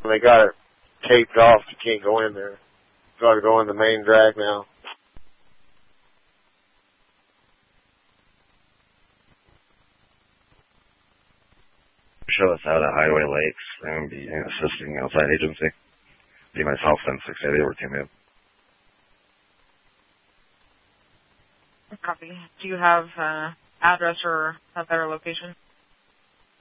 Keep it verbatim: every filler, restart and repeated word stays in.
They got it taped off. You can't go in there. Got to go in the main drag now. Show us out at Highway Lakes and be an assisting outside agency. Be myself and six eighty over team in. Copy. Do you have uh, address or a better location?